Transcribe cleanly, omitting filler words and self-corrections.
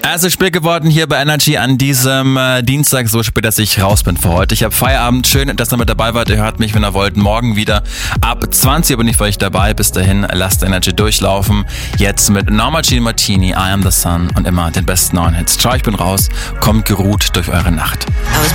Es ist spät geworden hier bei Energy an diesem Dienstag, so spät, dass ich raus bin für heute. Ich habe Feierabend. Schön, dass ihr mit dabei wart. Ihr hört mich, wenn ihr wollt, morgen wieder. Ab 20 Uhr bin ich für euch dabei. Bis dahin, lasst Energy durchlaufen. Jetzt mit Norma Jean Martini, I Am The Sun und immer den besten neuen Hits. Ciao, ich bin raus. Kommt geruht durch eure Nacht.